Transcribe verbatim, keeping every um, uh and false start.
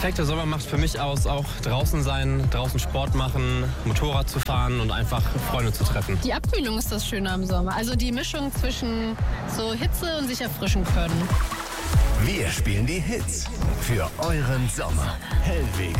perfekte Sommer macht für mich aus, auch draußen sein, draußen Sport machen, Motorrad zu fahren und einfach Freunde zu treffen. Die Abkühlung ist das Schöne am Sommer. Also die Mischung zwischen so Hitze und sich erfrischen können. Wir spielen die Hits für euren Sommer. Hellweg.